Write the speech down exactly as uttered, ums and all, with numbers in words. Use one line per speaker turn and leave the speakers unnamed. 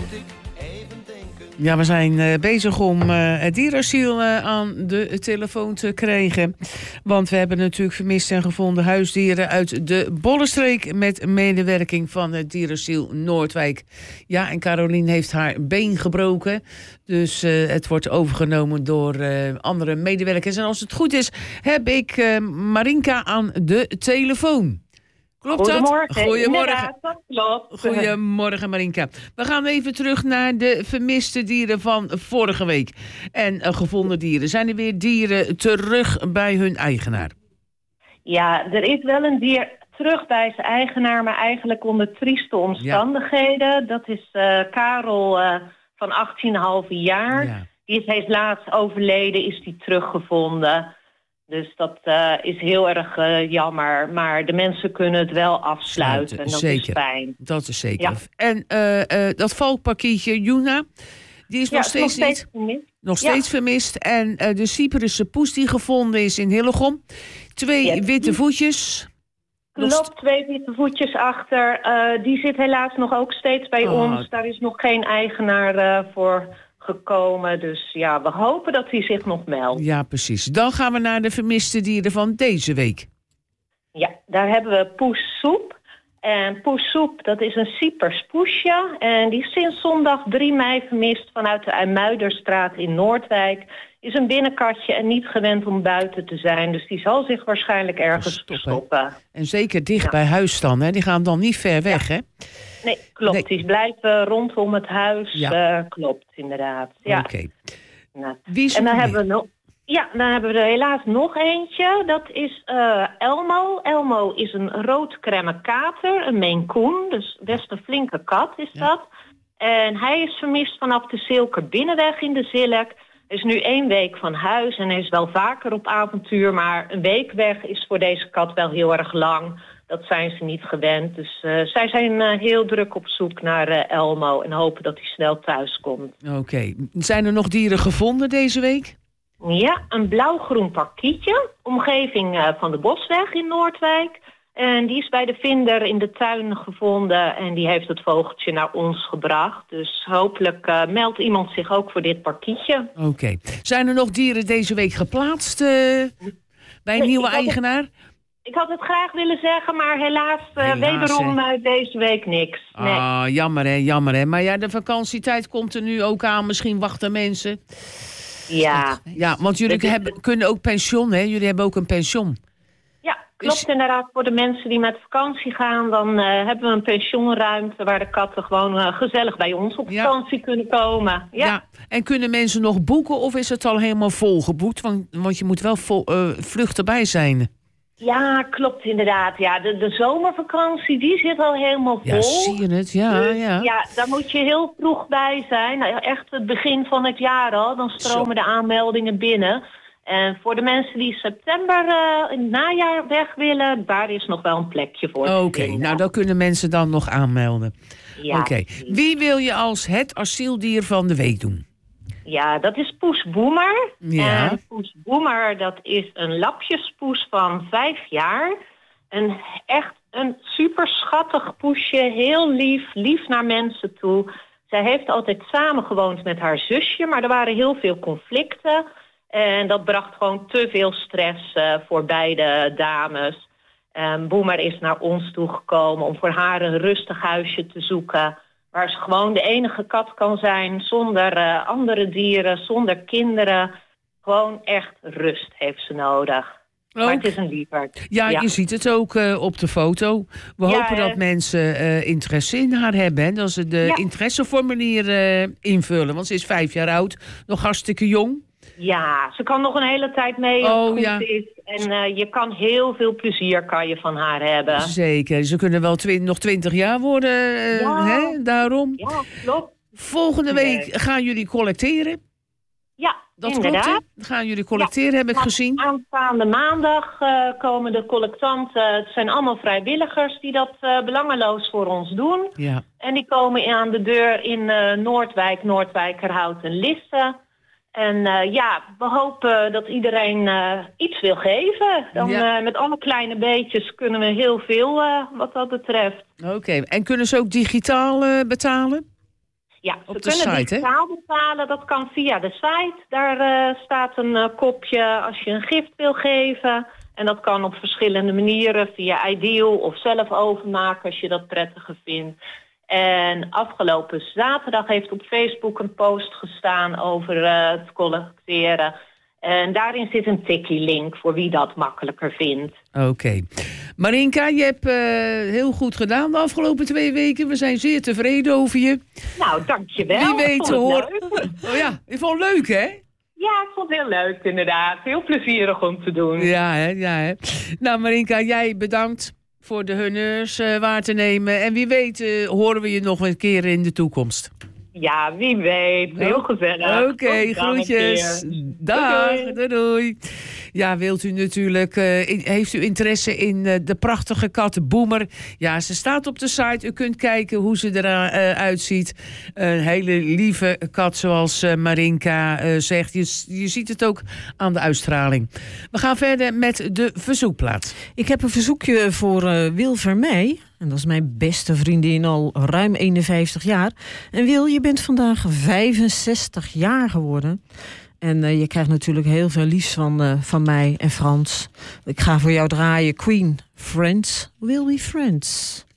Ja, we zijn uh, bezig om uh, het dierenasiel uh, aan de telefoon te krijgen. Want we hebben natuurlijk vermist en gevonden huisdieren uit de Bollenstreek met medewerking van het dierenasiel Noordwijk. Ja, en Carolien heeft haar been gebroken. Dus uh, het wordt overgenomen door uh, andere medewerkers. En als het goed is, heb ik uh, Marinka aan de telefoon. Klopt dat?
Goedemorgen.
Goedemorgen.
Dat klopt.
Goedemorgen, Marinka. We gaan even terug naar de vermiste dieren van vorige week. En uh, gevonden dieren. Zijn er weer dieren terug bij hun eigenaar?
Ja, er is wel een dier terug bij zijn eigenaar, maar eigenlijk onder trieste omstandigheden. Ja. Dat is uh, Karel uh, van achttien komma vijf jaar. Ja. Die is helaas overleden, is die teruggevonden. Dus dat uh, is heel erg uh, jammer. Maar de mensen kunnen het wel afsluiten.
Sluiten,
en dat
zeker.
is fijn.
Dat is zeker.
Ja.
En uh, uh, dat valkparkietje, Juna, die is
ja,
nog steeds,
nog steeds
niet,
vermist.
Nog steeds
ja.
vermist. En uh, de Cyprusche poes die gevonden is in Hillegom. Twee ja. witte voetjes.
Klopt, twee witte voetjes achter. Uh, die zit helaas nog ook steeds bij oh. ons. Daar is nog geen eigenaar uh, voor gekomen. Dus ja, we hopen dat hij zich nog meldt.
Ja, precies. Dan gaan we naar de vermiste dieren van deze week.
Ja, daar hebben we Poes Soep. En Poes Soep, dat is een Cypers poesje. En die is sinds zondag drie mei vermist vanuit de IJmuiderstraat in Noordwijk. Is een binnenkatje en niet gewend om buiten te zijn. Dus die zal zich waarschijnlijk ergens verstoppen. verstoppen.
En zeker dicht ja. bij huis dan, hè? Die gaan dan niet ver weg, ja. hè?
Nee, klopt. Nee. Die blijven rondom het huis. Ja. Uh, klopt, inderdaad. Ja.
Oké. Okay.
Nou. En dan hebben we nog... Ja, dan hebben we er helaas nog eentje. Dat is uh, Elmo. Elmo is een roodkremme kater, een Maine Coon. Dus best een flinke kat is ja. dat. En hij is vermist vanaf de Zilker Binnenweg in de Zilk. Hij is nu één week van huis en hij is wel vaker op avontuur. Maar een week weg is voor deze kat wel heel erg lang. Dat zijn ze niet gewend. Dus uh, zij zijn uh, heel druk op zoek naar uh, Elmo en hopen dat hij snel thuis komt.
Oké. Okay. Zijn er nog dieren gevonden deze week?
Ja, een blauw-groen parkietje. Omgeving uh, van de Bosweg in Noordwijk. En die is bij de vinder in de tuin gevonden. En die heeft het vogeltje naar ons gebracht. Dus hopelijk uh, meldt iemand zich ook voor dit parkietje.
Oké. Okay. Zijn er nog dieren deze week geplaatst uh, bij een nee, nieuwe ik eigenaar?
Het, ik had het graag willen zeggen, maar helaas, uh, helaas wederom uh, deze week niks. Nee.
Ah, jammer hè, jammer hè. Maar ja, de vakantietijd komt er nu ook aan. Misschien wachten mensen.
Ja.
Ja, want jullie
is...
hebben, kunnen ook pensioen, hè? Jullie hebben ook een pensioen.
Ja, klopt is... inderdaad. Voor de mensen die met vakantie gaan, dan uh, hebben we een pensioenruimte waar de katten gewoon uh, gezellig bij ons op vakantie ja. kunnen komen. Ja. ja.
En kunnen mensen nog boeken of is het al helemaal vol geboekt? Want, want je moet wel vol, uh, vlug erbij zijn.
Ja, klopt inderdaad. Ja, de, de zomervakantie die zit al helemaal vol.
Ja, zie je het? Ja,
dus,
ja.
Ja, daar moet je heel vroeg bij zijn. Nou, echt het begin van het jaar al. Dan stromen Zo. de aanmeldingen binnen. En voor de mensen die september uh, in het najaar weg willen, daar is nog wel een plekje voor.
Oké, okay, nou dan kunnen mensen dan nog aanmelden.
Ja.
Oké. Okay. Wie wil je als het asieldier van de week doen?
Ja, dat is Poes Boemer.
Ja.
En Poes Boemer, dat is een lapjespoes van vijf jaar. Een echt een super schattig poesje, heel lief, lief naar mensen toe. Zij heeft altijd samengewoond met haar zusje, maar er waren heel veel conflicten. En dat bracht gewoon te veel stress uh, voor beide dames. Um, Boemer is naar ons toegekomen om voor haar een rustig huisje te zoeken, waar ze gewoon de enige kat kan zijn, zonder uh, andere dieren, zonder kinderen. Gewoon echt rust heeft ze nodig. Ook. Maar het is een lieverd.
Ja, ja, je ziet het ook uh, op de foto. We ja, hopen dat uh, mensen uh, interesse in haar hebben. Hè? Dat ze de ja. interesseformulier uh, invullen. Want ze is vijf jaar oud, nog hartstikke jong.
Ja, ze kan nog een hele tijd mee als
oh,
het goed
ja.
is. En uh, je kan heel veel plezier kan je van haar hebben.
Zeker. Ze kunnen wel twi- nog twintig jaar worden. Uh,
ja.
Hè? Daarom.
Ja, klopt.
Volgende week nee. gaan jullie collecteren.
Ja,
dat
inderdaad.
klopt, hè? Gaan jullie collecteren,
ja,
heb ik gezien.
Aanstaande maandag uh, komen de collectanten. Het zijn allemaal vrijwilligers die dat uh, belangeloos voor ons doen.
Ja.
En die komen aan de deur in uh, Noordwijk, Noordwijkerhout en Lisse. En uh, ja, we hopen dat iedereen uh, iets wil geven. Dan ja. uh, met alle kleine beetjes kunnen we heel veel uh, wat dat betreft.
Oké, okay. En kunnen ze ook digitaal uh, betalen?
Ja,
op
ze
de
kunnen
site,
digitaal betalen. Dat kan via de site. Daar uh, staat een uh, kopje als je een gift wil geven. En dat kan op verschillende manieren. Via Ideal of zelf overmaken als je dat prettiger vindt. En afgelopen zaterdag heeft op Facebook een post gestaan over uh, het collecteren. En daarin zit een tikkie-link voor wie dat makkelijker vindt.
Oké. Okay. Marinka, je hebt uh, heel goed gedaan de afgelopen twee weken. We zijn zeer tevreden over je.
Nou, dankjewel.
Wie weet hoor. Oh ja, je vond het leuk, hè?
Ja, ik vond het heel leuk inderdaad. Heel plezierig om te doen.
Ja, hè? Ja, hè? Nou, Marinka, jij bedankt voor de honneurs uh, waar te nemen. En wie weet uh, horen we je nog een keer in de toekomst.
Ja, wie weet. Heel gezellig.
Oké, okay, groetjes. Dag, doei. doei doei. Ja, wilt u natuurlijk, uh, in, heeft u interesse in uh, de prachtige kat Boemer? Ja, ze staat op de site. U kunt kijken hoe ze eruit ziet. Een hele lieve kat, zoals uh, Marinka uh, zegt. Je, je ziet het ook aan de uitstraling. We gaan verder met de verzoekplaat.
Ik heb een verzoekje voor uh, Wil Vermeij. En dat is mijn beste vriendin al ruim eenenvijftig jaar. En Wil, je bent vandaag vijfenzestig jaar geworden. En uh, je krijgt natuurlijk heel veel liefs van, uh, van mij en Frans. Ik ga voor jou draaien Queen, Friends Will Be Friends.